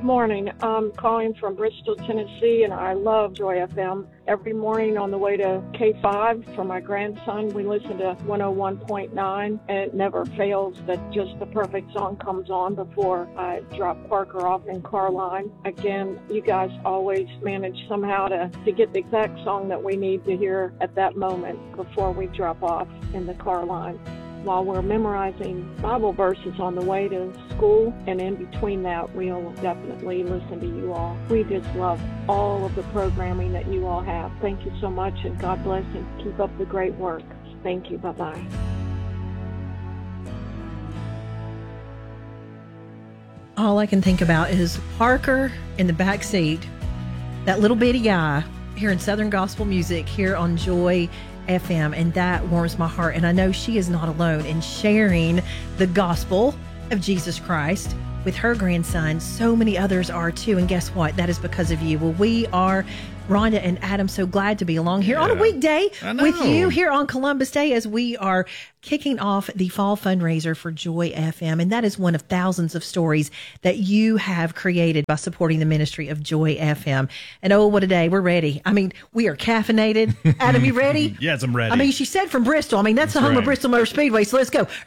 morning. I'm calling from Bristol, Tennessee, and I love Joy FM. Every morning on the way to K5 for my grandson, we listen to 101.9, and it never fails that just the perfect song comes on before I drop Parker off in Carline. Again, you guys always manage somehow to get the exact song that we need to hear at that moment before we drop off in the Carline. While we're memorizing Bible verses on the way to school, and in between that, we'll definitely listen to you all. We just love all of the programming that you all have. Thank you so much, and God bless, and keep up the great work. Thank you. Bye-bye. All I can think about is Parker in the back seat, that little bitty guy hearing Southern gospel music here on Joy FM, and that warms my heart. And I know she is not alone in sharing the gospel of Jesus Christ with her grandson. So many others are too, and guess what? That is because of you. Well, we are, Rhonda and Adam, so glad to be along here on a weekday with you here on Columbus Day as we are kicking off the fall fundraiser for Joy FM. And that is one of thousands of stories that you have created by supporting the ministry of Joy FM. And oh, what a day. We're ready. I mean, we are caffeinated. Adam, you ready? Yes, I'm ready. I mean, she said from Bristol. I mean, that's the home of Bristol Motor Speedway. So let's go.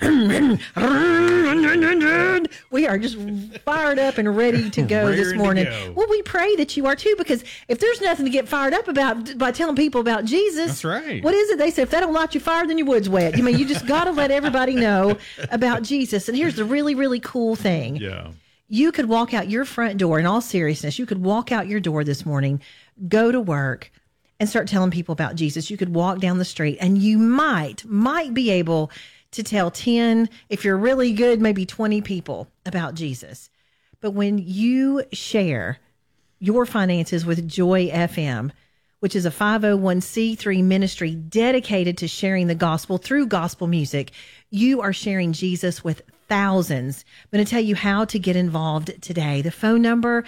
We are just fired up and ready to go this morning. Well, we pray that you are too, because if there's nothing to get fired up about by telling people about Jesus, that's right. What is it? They say, if that don't light you fired, then your wood's wet. I mean, you just got to let everybody know about Jesus. And here's the really, really cool thing. Yeah. You could walk out your front door, in all seriousness, you could walk out your door this morning, go to work, and start telling people about Jesus. You could walk down the street, and you might be able to tell 10, if you're really good, maybe 20 people about Jesus. But when you share your finances with Joy FM, which is a 501c3 ministry dedicated to sharing the gospel through gospel music, you are sharing Jesus with thousands. I'm going to tell you how to get involved today. The phone number,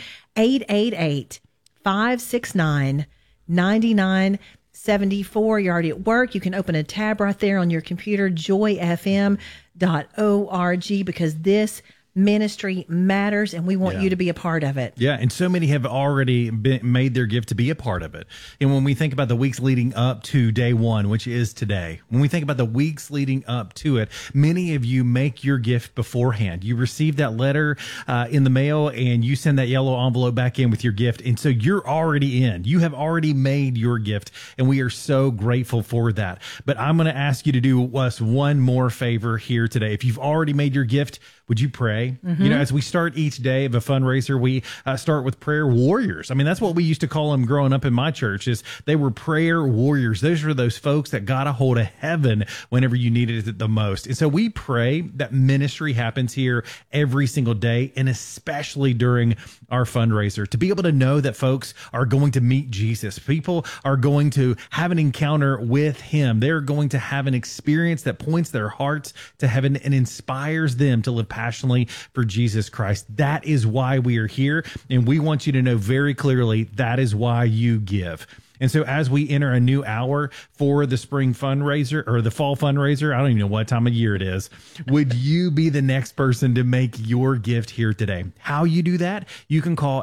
888-569-9974. You're already at work. You can open a tab right there on your computer, joyfm.org, because this ministry matters, and we want you to be a part of it. Yeah, and so many have already made their gift to be a part of it. And when we think about the weeks leading up to day one, which is today, when we think about the weeks leading up to it, many of you make your gift beforehand. You receive that letter in the mail, and you send that yellow envelope back in with your gift. And so you're already in. You have already made your gift, and we are so grateful for that. But I'm going to ask you to do us one more favor here today. If you've already made your gift, would you pray? Mm-hmm. You know, as we start each day of a fundraiser, we start with prayer warriors. I mean, that's what we used to call them growing up in my church, is they were prayer warriors. Those were those folks that got a hold of heaven whenever you needed it the most. And so we pray that ministry happens here every single day, and especially during our fundraiser, to be able to know that folks are going to meet Jesus. People are going to have an encounter with him. They're going to have an experience that points their hearts to heaven and inspires them to live passionately for Jesus Christ. That is why we are here, and we want you to know very clearly that is why you give. And so as we enter a new hour for the spring fundraiser or the fall fundraiser, I don't even know what time of year it is, would you be the next person to make your gift here today? How you do that? You can call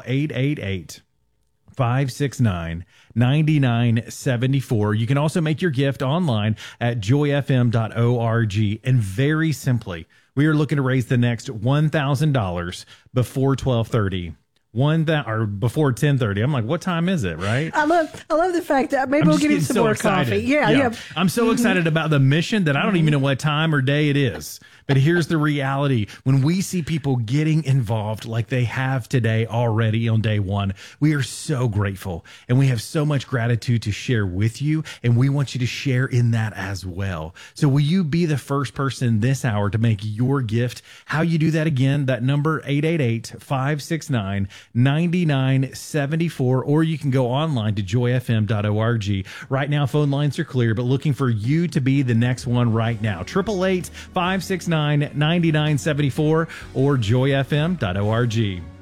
888-569-9974. You can also make your gift online at joyfm.org. And very simply, we are looking to raise the next $1,000 before 12:30. Or before 10:30. I'm like, what time is it, right? I love the fact that maybe we'll get him some more coffee. Yeah. I'm so excited about the mission that I don't even know what time or day it is. But here's the reality. When we see people getting involved like they have today already on day one, we are so grateful, and we have so much gratitude to share with you, and we want you to share in that as well. So will you be the first person this hour to make your gift? How you do that again, that number 888-569-9974, or you can go online to joyfm.org. Right now, phone lines are clear, but looking for you to be the next one right now. 888-569-9974 or joyfm.org.